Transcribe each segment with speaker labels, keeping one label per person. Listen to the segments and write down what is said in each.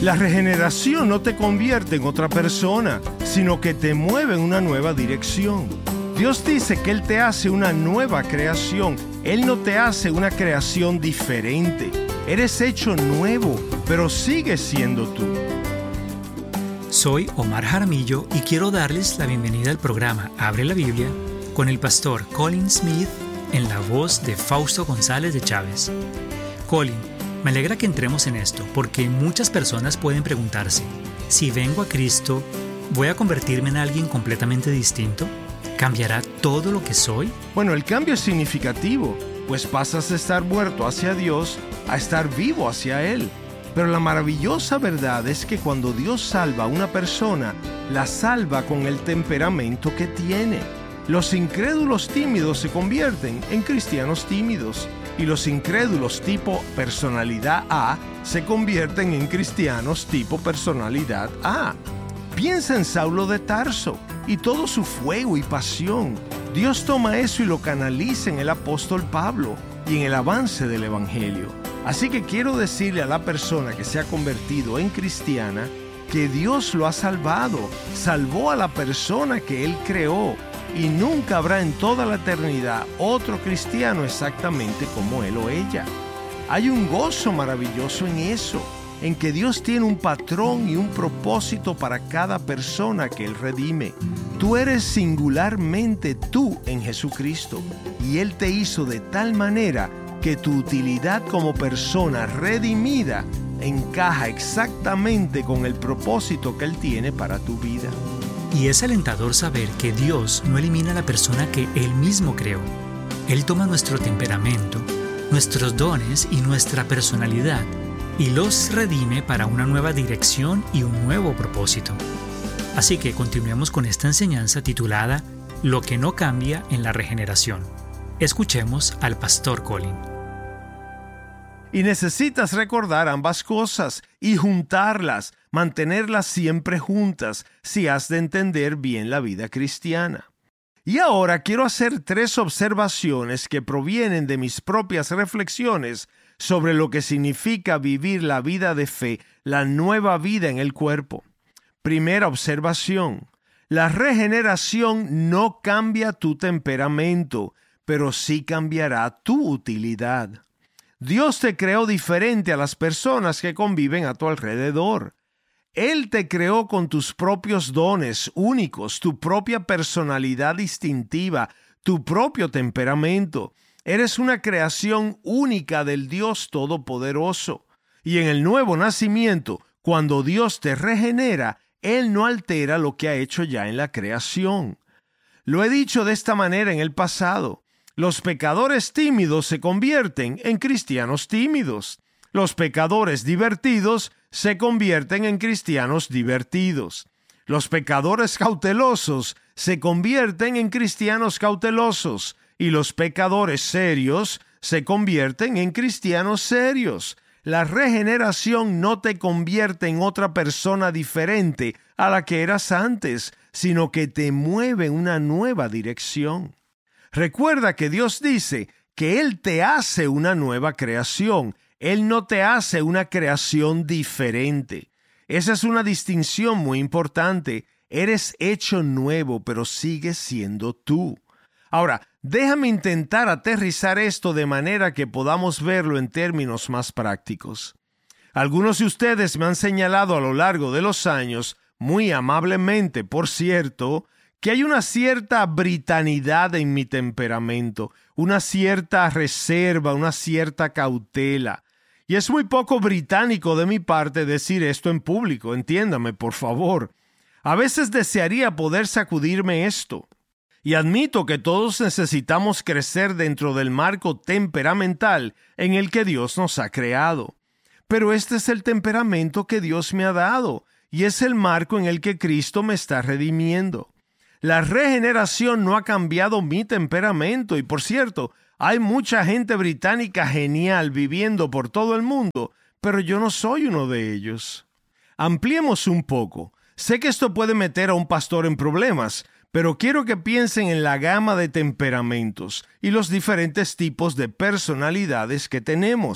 Speaker 1: La regeneración no te convierte en otra persona, sino que te mueve en una nueva dirección. Dios dice que Él te hace una nueva creación. Él no te hace una creación diferente. Eres hecho nuevo, pero sigues siendo tú.
Speaker 2: Soy Omar Jaramillo y quiero darles la bienvenida al programa Abre la Biblia con el pastor Colin Smith en la voz de Fausto González de Chávez. Colin, me alegra que entremos en esto porque muchas personas pueden preguntarse, si vengo a Cristo, ¿voy a convertirme en alguien completamente distinto? ¿Cambiará todo lo que soy?
Speaker 1: Bueno, el cambio es significativo, pues pasas de estar muerto hacia Dios a estar vivo hacia Él. Pero la maravillosa verdad es que cuando Dios salva a una persona, la salva con el temperamento que tiene. Los incrédulos tímidos se convierten en cristianos tímidos y los incrédulos tipo personalidad A se convierten en cristianos tipo personalidad A. Piensa en Saulo de Tarso y todo su fuego y pasión. Dios toma eso y lo canaliza en el apóstol Pablo y en el avance del Evangelio. Así que quiero decirle a la persona que se ha convertido en cristiana que Dios lo ha salvado, salvó a la persona que Él creó y nunca habrá en toda la eternidad otro cristiano exactamente como él o ella. Hay un gozo maravilloso en eso, en que Dios tiene un patrón y un propósito para cada persona que Él redime. Tú eres singularmente tú en Jesucristo y Él te hizo de tal manera que tu utilidad como persona redimida encaja exactamente con el propósito que Él tiene para tu vida.
Speaker 2: Y es alentador saber que Dios no elimina a la persona que Él mismo creó. Él toma nuestro temperamento, nuestros dones y nuestra personalidad y los redime para una nueva dirección y un nuevo propósito. Así que continuemos con esta enseñanza titulada Lo que no cambia en la regeneración. Escuchemos al pastor Colin.
Speaker 1: Y necesitas recordar ambas cosas y juntarlas, mantenerlas siempre juntas, si has de entender bien la vida cristiana. Y ahora quiero hacer 3 observaciones que provienen de mis propias reflexiones sobre lo que significa vivir la vida de fe, la nueva vida en el cuerpo. Primera observación: la regeneración no cambia tu temperamento, pero sí cambiará tu utilidad. Dios te creó diferente a las personas que conviven a tu alrededor. Él te creó con tus propios dones únicos, tu propia personalidad distintiva, tu propio temperamento. Eres una creación única del Dios Todopoderoso. Y en el nuevo nacimiento, cuando Dios te regenera, Él no altera lo que ha hecho ya en la creación. Lo he dicho de esta manera en el pasado. Los pecadores tímidos se convierten en cristianos tímidos. Los pecadores divertidos se convierten en cristianos divertidos. Los pecadores cautelosos se convierten en cristianos cautelosos. Y los pecadores serios se convierten en cristianos serios. La regeneración no te convierte en otra persona diferente a la que eras antes, sino que te mueve en una nueva dirección. Recuerda que Dios dice que Él te hace una nueva creación. Él no te hace una creación diferente. Esa es una distinción muy importante. Eres hecho nuevo, pero sigues siendo tú. Ahora, déjame intentar aterrizar esto de manera que podamos verlo en términos más prácticos. Algunos de ustedes me han señalado a lo largo de los años, muy amablemente, por cierto, que hay una cierta britanidad en mi temperamento, una cierta reserva, una cierta cautela. Y es muy poco británico de mi parte decir esto en público, entiéndame, por favor. A veces desearía poder sacudirme esto. Y admito que todos necesitamos crecer dentro del marco temperamental en el que Dios nos ha creado. Pero este es el temperamento que Dios me ha dado, y es el marco en el que Cristo me está redimiendo. La regeneración no ha cambiado mi temperamento y, por cierto, hay mucha gente británica genial viviendo por todo el mundo, pero yo no soy uno de ellos. Ampliemos un poco. Sé que esto puede meter a un pastor en problemas, pero quiero que piensen en la gama de temperamentos y los diferentes tipos de personalidades que tenemos.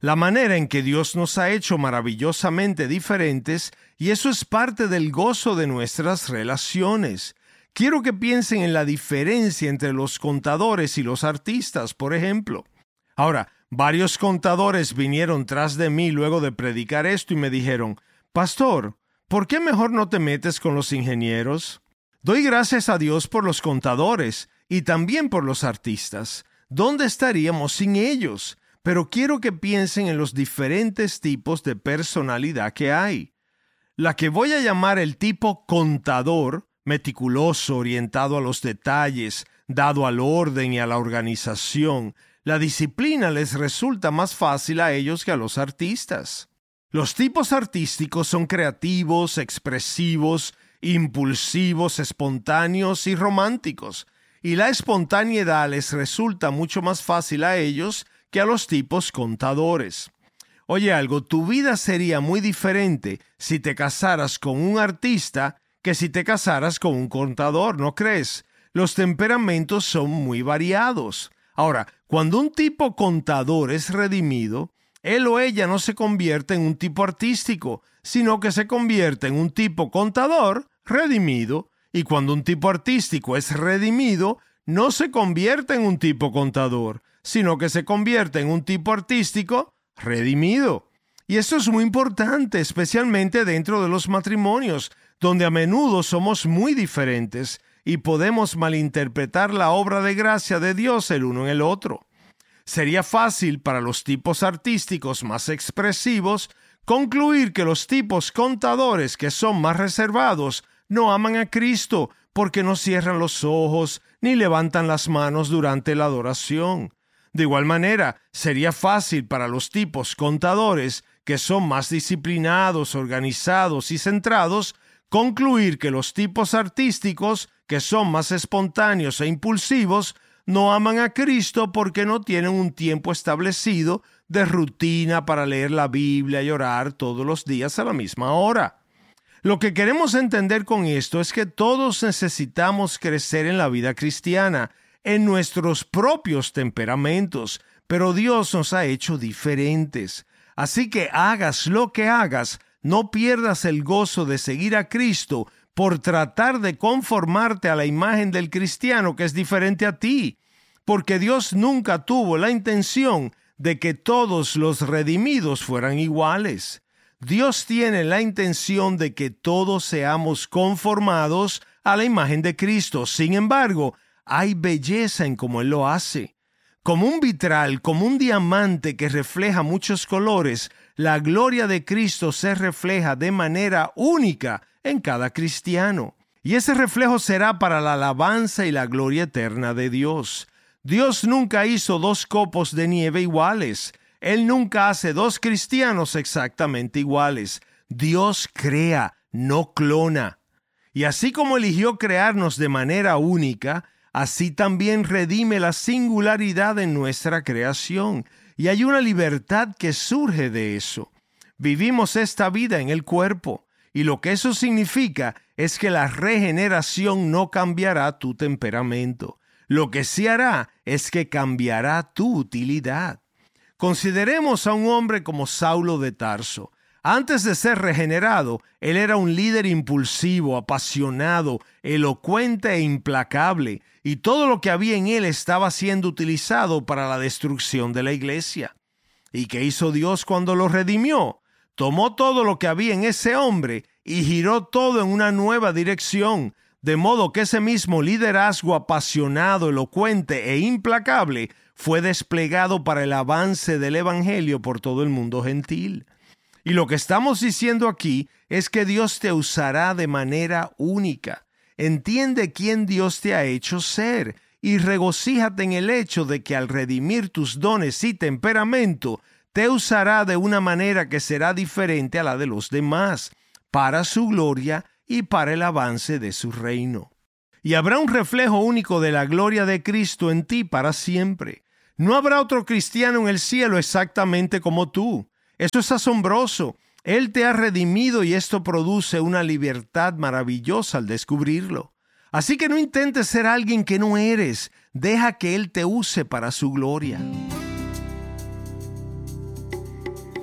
Speaker 1: la manera en que Dios nos ha hecho maravillosamente diferentes, y eso es parte del gozo de nuestras relaciones. Quiero que piensen en la diferencia entre los contadores y los artistas, por ejemplo. Ahora, varios contadores vinieron tras de mí luego de predicar esto y me dijeron: «Pastor, ¿por qué mejor no te metes con los ingenieros?» Doy gracias a Dios por los contadores y también por los artistas. ¿Dónde estaríamos sin ellos? Pero quiero que piensen en los diferentes tipos de personalidad que hay. La que voy a llamar el tipo contador, meticuloso, orientado a los detalles, dado al orden y a la organización. La disciplina les resulta más fácil a ellos que a los artistas. Los tipos artísticos son creativos, expresivos, impulsivos, espontáneos y románticos, y la espontaneidad les resulta mucho más fácil a ellos que a los tipos contadores. Oye algo, tu vida sería muy diferente si te casaras con un artista que si te casaras con un contador, ¿no crees? Los temperamentos son muy variados. Ahora, cuando un tipo contador es redimido, él o ella no se convierte en un tipo artístico, sino que se convierte en un tipo contador redimido. Y cuando un tipo artístico es redimido, no se convierte en un tipo contador, sino que se convierte en un tipo artístico redimido. Y esto es muy importante, especialmente dentro de los matrimonios, donde a menudo somos muy diferentes y podemos malinterpretar la obra de gracia de Dios el uno en el otro. Sería fácil para los tipos artísticos más expresivos concluir que los tipos contadores que son más reservados no aman a Cristo porque no cierran los ojos ni levantan las manos durante la adoración. De igual manera, sería fácil para los tipos contadores que son más disciplinados, organizados y centrados concluir que los tipos artísticos que son más espontáneos e impulsivos no aman a Cristo porque no tienen un tiempo establecido de rutina para leer la Biblia y orar todos los días a la misma hora. Lo que queremos entender con esto es que todos necesitamos crecer en la vida cristiana, en nuestros propios temperamentos, pero Dios nos ha hecho diferentes. Así que hagas lo que hagas, no pierdas el gozo de seguir a Cristo por tratar de conformarte a la imagen del cristiano que es diferente a ti, porque Dios nunca tuvo la intención de que todos los redimidos fueran iguales. Dios tiene la intención de que todos seamos conformados a la imagen de Cristo. Sin embargo, hay belleza en cómo Él lo hace. Como un vitral, como un diamante que refleja muchos colores, la gloria de Cristo se refleja de manera única en cada cristiano. Y ese reflejo será para la alabanza y la gloria eterna de Dios. Dios nunca hizo dos copos de nieve iguales. Él nunca hace dos cristianos exactamente iguales. Dios crea, no clona. Y así como eligió crearnos de manera única, así también redime la singularidad en nuestra creación. Y hay una libertad que surge de eso. Vivimos esta vida en el cuerpo. Y lo que eso significa es que la regeneración no cambiará tu temperamento. Lo que sí hará es que cambiará tu utilidad. Consideremos a un hombre como Saulo de Tarso. Antes de ser regenerado, él era un líder impulsivo, apasionado, elocuente e implacable, y todo lo que había en él estaba siendo utilizado para la destrucción de la iglesia. ¿Y qué hizo Dios cuando lo redimió? Tomó todo lo que había en ese hombre y giró todo en una nueva dirección, de modo que ese mismo liderazgo apasionado, elocuente e implacable fue desplegado para el avance del evangelio por todo el mundo gentil. Y lo que estamos diciendo aquí es que Dios te usará de manera única. Entiende quién Dios te ha hecho ser y regocíjate en el hecho de que al redimir tus dones y temperamento, te usará de una manera que será diferente a la de los demás, para su gloria y para el avance de su reino. Y habrá un reflejo único de la gloria de Cristo en ti para siempre. No habrá otro cristiano en el cielo exactamente como tú. Esto es asombroso. Él te ha redimido y esto produce una libertad maravillosa al descubrirlo. Así que no intentes ser alguien que no eres. Deja que Él te use para su gloria.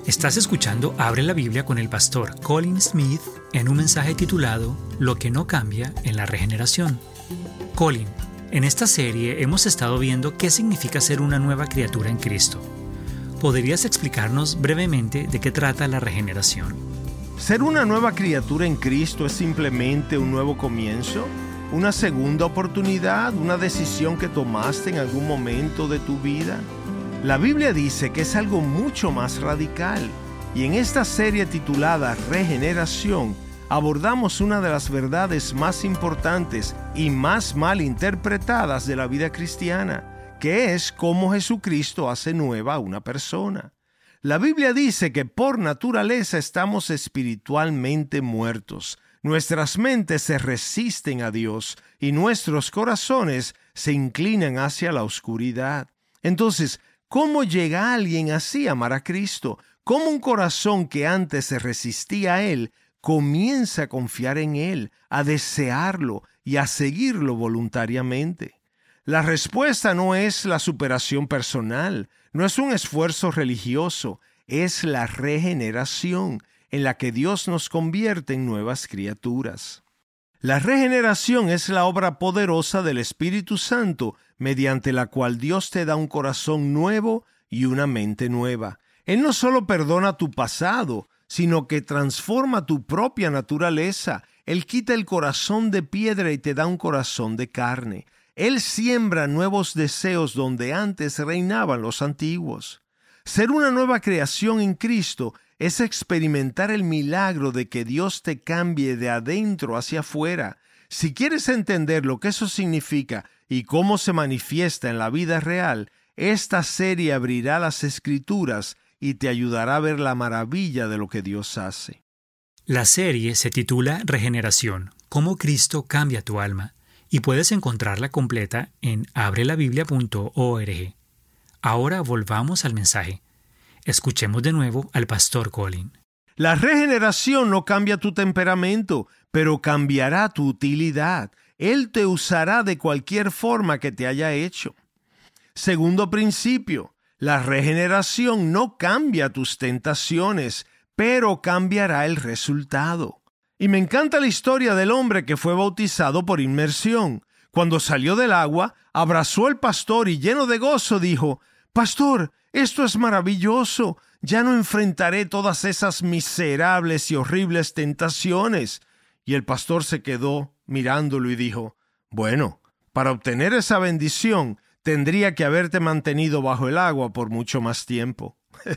Speaker 2: Estás escuchando Abre la Biblia con el pastor Colin Smith en un mensaje titulado Lo que no cambia en la regeneración. Colin, en esta serie hemos estado viendo qué significa ser una nueva criatura en Cristo. ¿Podrías explicarnos brevemente de qué trata la regeneración?
Speaker 1: Ser una nueva criatura en Cristo es simplemente un nuevo comienzo, una segunda oportunidad, una decisión que tomaste en algún momento de tu vida. La Biblia dice que es algo mucho más radical, y en esta serie titulada Regeneración abordamos una de las verdades más importantes y más mal interpretadas de la vida cristiana, que es cómo Jesucristo hace nueva a una persona. La Biblia dice que por naturaleza estamos espiritualmente muertos. Nuestras mentes se resisten a Dios y nuestros corazones se inclinan hacia la oscuridad. Entonces, ¿cómo llega alguien así a amar a Cristo? ¿Cómo un corazón que antes se resistía a Él comienza a confiar en Él, a desearlo y a seguirlo voluntariamente? La respuesta no es la superación personal, no es un esfuerzo religioso, es la regeneración en la que Dios nos convierte en nuevas criaturas. La regeneración es la obra poderosa del Espíritu Santo, mediante la cual Dios te da un corazón nuevo y una mente nueva. Él no solo perdona tu pasado, sino que transforma tu propia naturaleza. Él quita el corazón de piedra y te da un corazón de carne. Él siembra nuevos deseos donde antes reinaban los antiguos. Ser una nueva creación en Cristo es experimentar el milagro de que Dios te cambie de adentro hacia afuera. Si quieres entender lo que eso significa y cómo se manifiesta en la vida real, esta serie abrirá las Escrituras y te ayudará a ver la maravilla de lo que Dios hace.
Speaker 2: La serie se titula Regeneración, cómo Cristo cambia tu alma, y puedes encontrarla completa en abrelabiblia.org. Ahora volvamos al mensaje. Escuchemos de nuevo al pastor Colin.
Speaker 1: La regeneración no cambia tu temperamento, pero cambiará tu utilidad. Él te usará de cualquier forma que te haya hecho. Segundo principio, la regeneración no cambia tus tentaciones, pero cambiará el resultado. Y me encanta la historia del hombre que fue bautizado por inmersión. Cuando salió del agua, abrazó al pastor y lleno de gozo dijo: «Pastor, esto es maravilloso. Ya no enfrentaré todas esas miserables y horribles tentaciones». Y el pastor se quedó mirándolo y dijo: «Bueno, para obtener esa bendición, tendría que haberte mantenido bajo el agua por mucho más tiempo».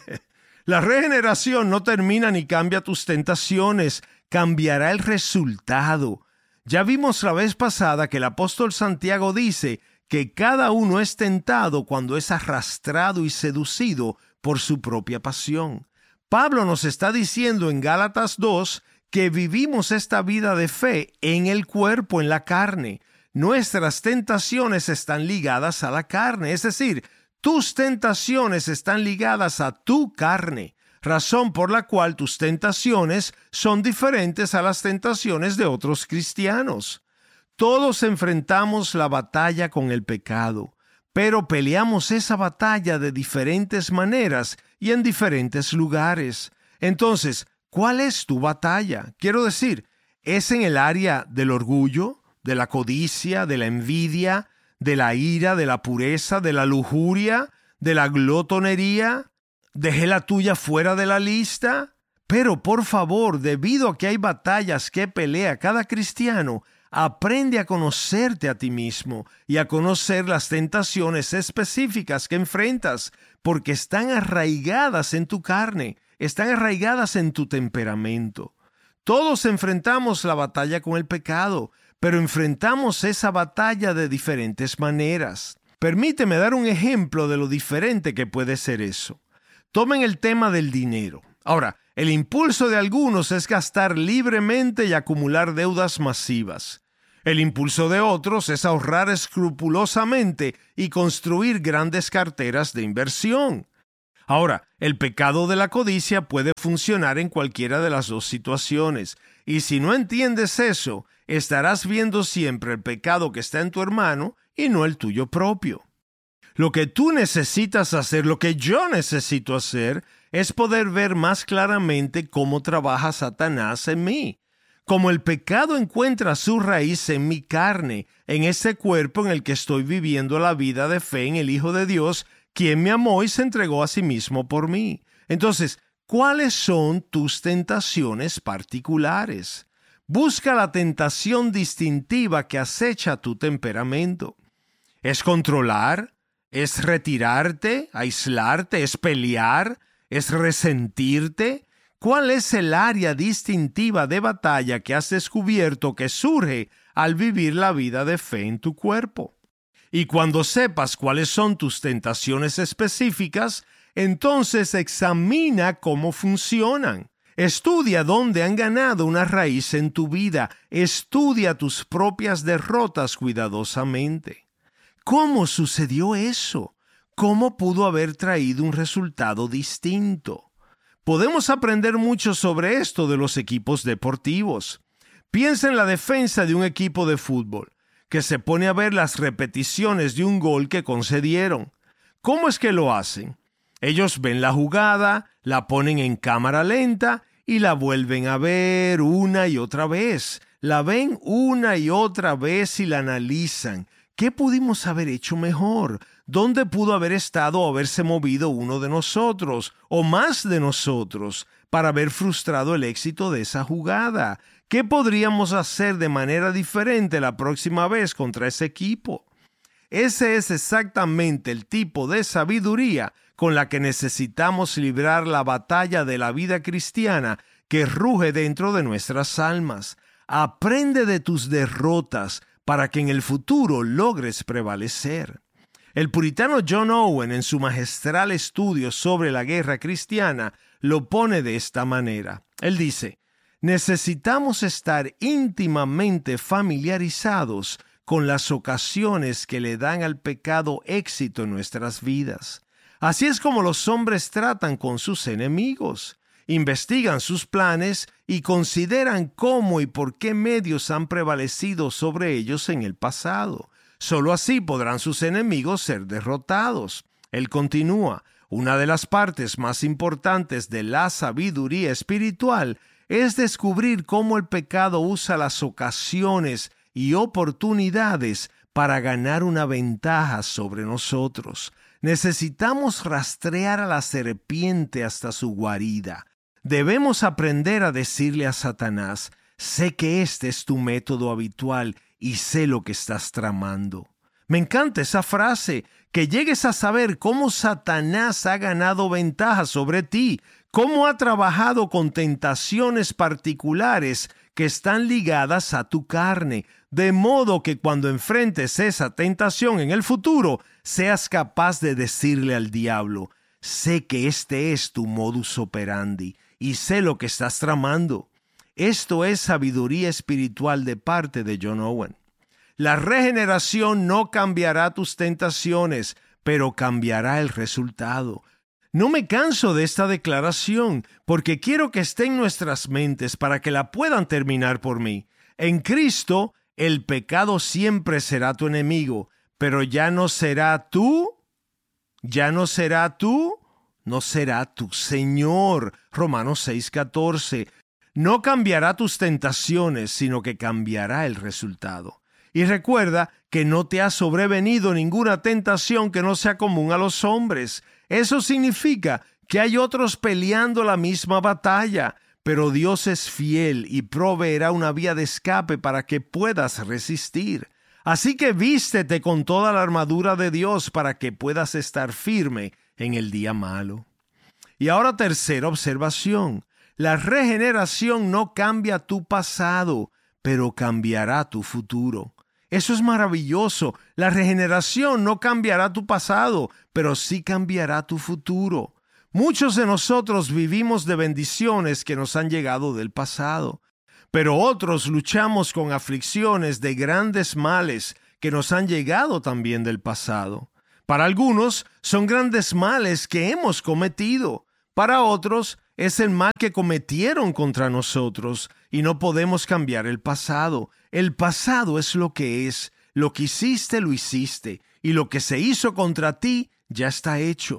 Speaker 1: La regeneración no termina ni cambia tus tentaciones, cambiará el resultado. Ya vimos la vez pasada que el apóstol Santiago dice que cada uno es tentado cuando es arrastrado y seducido por su propia pasión. Pablo nos está diciendo en Gálatas 2 que vivimos esta vida de fe en el cuerpo, en la carne. Nuestras tentaciones están ligadas a la carne, es decir, tus tentaciones están ligadas a tu carne, razón por la cual tus tentaciones son diferentes a las tentaciones de otros cristianos. Todos enfrentamos la batalla con el pecado, pero peleamos esa batalla de diferentes maneras y en diferentes lugares. Entonces, ¿cuál es tu batalla? Quiero decir, ¿es en el área del orgullo, de la codicia, de la envidia, de la ira, de la pureza, de la lujuria, de la glotonería? ¿Dejé la tuya fuera de la lista? Pero, por favor, debido a que hay batallas que pelea cada cristiano, aprende a conocerte a ti mismo y a conocer las tentaciones específicas que enfrentas, porque están arraigadas en tu carne, están arraigadas en tu temperamento. Todos enfrentamos la batalla con el pecado, pero enfrentamos esa batalla de diferentes maneras. Permíteme dar un ejemplo de lo diferente que puede ser eso. Tomen el tema del dinero. Ahora, el impulso de algunos es gastar libremente y acumular deudas masivas. El impulso de otros es ahorrar escrupulosamente y construir grandes carteras de inversión. Ahora, el pecado de la codicia puede funcionar en cualquiera de las dos situaciones, y si no entiendes eso, estarás viendo siempre el pecado que está en tu hermano y no el tuyo propio. Lo que tú necesitas hacer, lo que yo necesito hacer, es poder ver más claramente cómo trabaja Satanás en mí. Como el pecado encuentra su raíz en mi carne, en ese cuerpo en el que estoy viviendo la vida de fe en el Hijo de Dios, quien me amó y se entregó a sí mismo por mí. Entonces, ¿cuáles son tus tentaciones particulares? Busca la tentación distintiva que acecha tu temperamento. ¿Es controlar? ¿Es retirarte? ¿Aislarte? ¿Es pelear? ¿Es resentirte? ¿Cuál es el área distintiva de batalla que has descubierto que surge al vivir la vida de fe en tu cuerpo? Y cuando sepas cuáles son tus tentaciones específicas, entonces examina cómo funcionan. Estudia dónde han ganado una raíz en tu vida. Estudia tus propias derrotas cuidadosamente. ¿Cómo sucedió eso? ¿Cómo pudo haber traído un resultado distinto? Podemos aprender mucho sobre esto de los equipos deportivos. Piensa en la defensa de un equipo de fútbol, que se pone a ver las repeticiones de un gol que concedieron. ¿Cómo es que lo hacen? Ellos ven la jugada, la ponen en cámara lenta y la vuelven a ver una y otra vez. La ven una y otra vez y la analizan. ¿Qué pudimos haber hecho mejor? ¿Dónde pudo haber estado o haberse movido uno de nosotros o más de nosotros para haber frustrado el éxito de esa jugada? ¿Qué podríamos hacer de manera diferente la próxima vez contra ese equipo? Ese es exactamente el tipo de sabiduría con la que necesitamos librar la batalla de la vida cristiana que ruge dentro de nuestras almas. Aprende de tus derrotas para que en el futuro logres prevalecer. El puritano John Owen, en su magistral estudio sobre la guerra cristiana, lo pone de esta manera. Él dice: necesitamos estar íntimamente familiarizados con las ocasiones que le dan al pecado éxito en nuestras vidas. Así es como los hombres tratan con sus enemigos. Investigan sus planes y consideran cómo y por qué medios han prevalecido sobre ellos en el pasado. Solo así podrán sus enemigos ser derrotados. Él continúa: una de las partes más importantes de la sabiduría espiritual es descubrir cómo el pecado usa las ocasiones y oportunidades para ganar una ventaja sobre nosotros. Necesitamos rastrear a la serpiente hasta su guarida. Debemos aprender a decirle a Satanás: sé que este es tu método habitual y sé lo que estás tramando. Me encanta esa frase, que llegues a saber cómo Satanás ha ganado ventaja sobre ti, cómo ha trabajado con tentaciones particulares que están ligadas a tu carne, de modo que cuando enfrentes esa tentación en el futuro, seas capaz de decirle al diablo: sé que este es tu modus operandi y sé lo que estás tramando. Esto es sabiduría espiritual de parte de John Owen. La regeneración no cambiará tus tentaciones, pero cambiará el resultado. No me canso de esta declaración, porque quiero que esté en nuestras mentes para que la puedan terminar por mí. En Cristo, el pecado siempre será tu enemigo, pero ya no será tú. No será tu Señor. Romanos 6:14. No cambiará tus tentaciones, sino que cambiará el resultado. Y recuerda que no te ha sobrevenido ninguna tentación que no sea común a los hombres. Eso significa que hay otros peleando la misma batalla, pero Dios es fiel y proveerá una vía de escape para que puedas resistir. Así que vístete con toda la armadura de Dios para que puedas estar firme en el día malo. Y ahora, tercera observación: la regeneración no cambia tu pasado, pero cambiará tu futuro. Eso es maravilloso. La regeneración no cambiará tu pasado, pero sí cambiará tu futuro. Muchos de nosotros vivimos de bendiciones que nos han llegado del pasado, pero otros luchamos con aflicciones de grandes males que nos han llegado también del pasado. Para algunos son grandes males que hemos cometido. Para otros es el mal que cometieron contra nosotros y no podemos cambiar el pasado. El pasado es lo que es. Lo que hiciste, lo hiciste. Y lo que se hizo contra ti ya está hecho.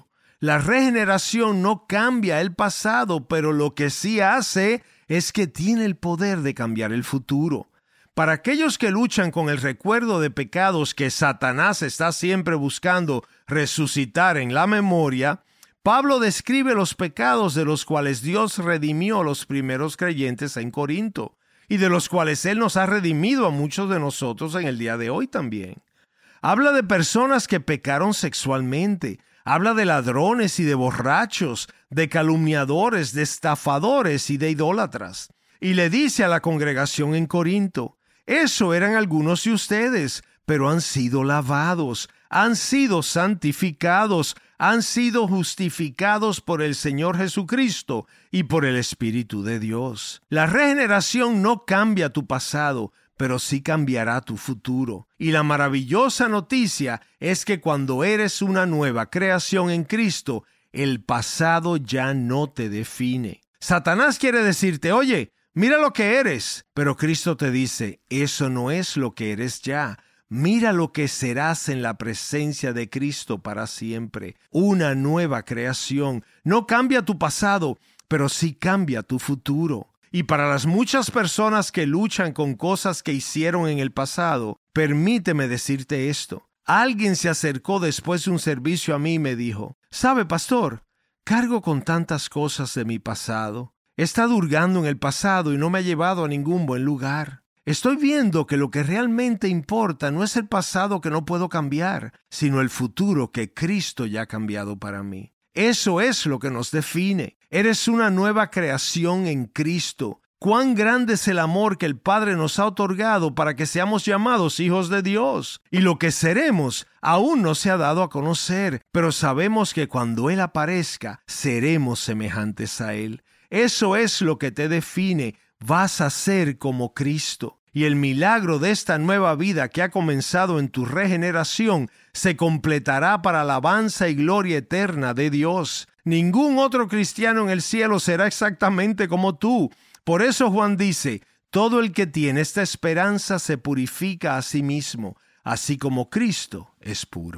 Speaker 1: La regeneración no cambia el pasado, pero lo que sí hace es que tiene el poder de cambiar el futuro. Para aquellos que luchan con el recuerdo de pecados que Satanás está siempre buscando resucitar en la memoria, Pablo describe los pecados de los cuales Dios redimió a los primeros creyentes en Corinto y de los cuales Él nos ha redimido a muchos de nosotros en el día de hoy también. Habla de personas que pecaron sexualmente, habla de ladrones y de borrachos, de calumniadores, de estafadores y de idólatras. Y le dice a la congregación en Corinto: eso eran algunos de ustedes, pero han sido lavados, han sido santificados, han sido justificados por el Señor Jesucristo y por el Espíritu de Dios. La regeneración no cambia tu pasado, pero sí cambiará tu futuro. Y la maravillosa noticia es que cuando eres una nueva creación en Cristo, el pasado ya no te define. Satanás quiere decirte: oye, mira lo que eres. Pero Cristo te dice: eso no es lo que eres ya. Mira lo que serás en la presencia de Cristo para siempre. Una nueva creación. No cambia tu pasado, pero sí cambia tu futuro. Y para las muchas personas que luchan con cosas que hicieron en el pasado, permíteme decirte esto. Alguien se acercó después de un servicio a mí y me dijo: ¿sabe, pastor? Cargo con tantas cosas de mi pasado. He estado hurgando en el pasado y no me ha llevado a ningún buen lugar. Estoy viendo que lo que realmente importa no es el pasado que no puedo cambiar, sino el futuro que Cristo ya ha cambiado para mí. Eso es lo que nos define. Eres una nueva creación en Cristo. Cuán grande es el amor que el Padre nos ha otorgado para que seamos llamados hijos de Dios. Y lo que seremos aún no se ha dado a conocer, pero sabemos que cuando Él aparezca, seremos semejantes a Él. Eso es lo que te define. Vas a ser como Cristo. Y el milagro de esta nueva vida que ha comenzado en tu regeneración se completará para alabanza y gloria eterna de Dios. Ningún otro cristiano en el cielo será exactamente como tú. Por eso Juan dice: todo el que tiene esta esperanza se purifica a sí mismo, así como Cristo es puro.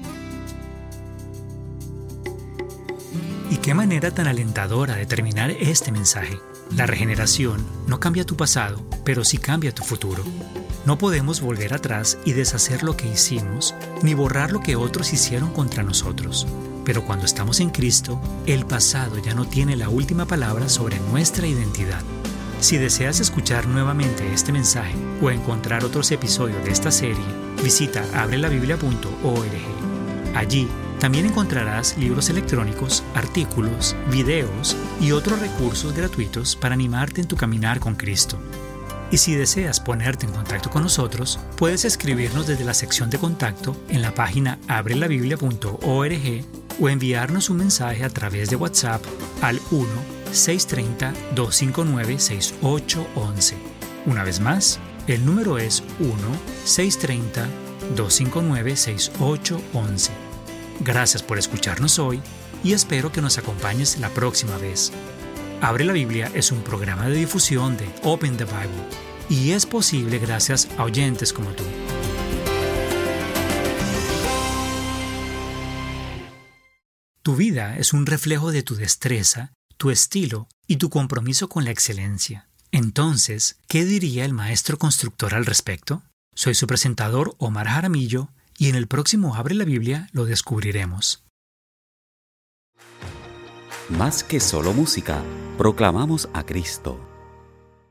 Speaker 2: Y qué manera tan alentadora de terminar este mensaje. La regeneración no cambia tu pasado, pero sí cambia tu futuro. No podemos volver atrás y deshacer lo que hicimos, ni borrar lo que otros hicieron contra nosotros. Pero cuando estamos en Cristo, el pasado ya no tiene la última palabra sobre nuestra identidad. Si deseas escuchar nuevamente este mensaje o encontrar otros episodios de esta serie, visita abrelabiblia.org. Allí también encontrarás libros electrónicos, artículos, videos y otros recursos gratuitos para animarte en tu caminar con Cristo. Y si deseas ponerte en contacto con nosotros, puedes escribirnos desde la sección de contacto en la página abrelabiblia.org o enviarnos un mensaje a través de WhatsApp al 1-630-259-6811. Una vez más, el número es 1-630-259-6811. Gracias por escucharnos hoy y espero que nos acompañes la próxima vez. Abre la Biblia es un programa de difusión de Open the Bible y es posible gracias a oyentes como tú. Tu vida es un reflejo de tu destreza, tu estilo y tu compromiso con la excelencia. Entonces, ¿qué diría el maestro constructor al respecto? Soy su presentador, Omar Jaramillo, y en el próximo Abre la Biblia lo descubriremos.
Speaker 3: Más que solo música, proclamamos a Cristo.